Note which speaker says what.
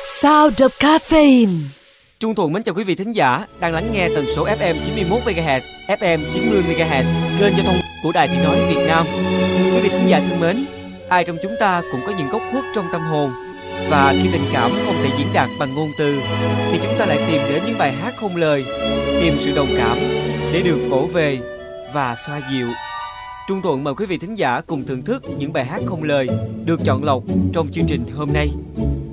Speaker 1: Sound of Caffeine.
Speaker 2: Trung Thuận mến chào quý vị thính giả đang lắng nghe tần số FM 91 MHz, FM 90 MHz, kênh giao thông của Đài Tiếng nói Việt Nam. Quý vị thính giả thân mến, ai trong chúng ta cũng có những góc khuất trong tâm hồn, và khi tình cảm không thể diễn đạt bằng ngôn từ thì chúng ta lại tìm đến những bài hát không lời, tìm sự đồng cảm để được vỗ về và xoa dịu. Trung Thuận mời quý vị thính giả cùng thưởng thức những bài hát không lời được chọn lọc trong chương trình hôm nay.